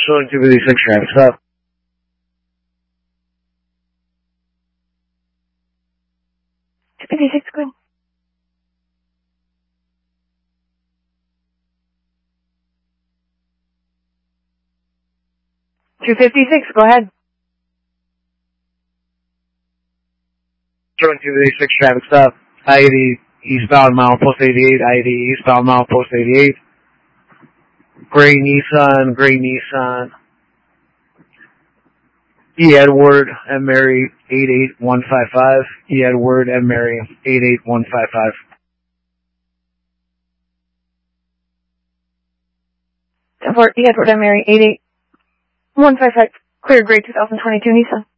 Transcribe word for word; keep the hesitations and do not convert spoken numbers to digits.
showing two fifty-six traffic stop. two fifty-six, go ahead. two fifty-six, go ahead. Showing two fifty-six traffic stop. I eighty eastbound mile post eighty-eight. I eighty eastbound mile post eighty-eight. Gray Nissan, gray Nissan. E. Edward and Mary eight eight one five five. E. Edward and Mary eight eight one five five. For E. Edward and Mary eight eight one five five. Clear gray two thousand twenty-two Nissan.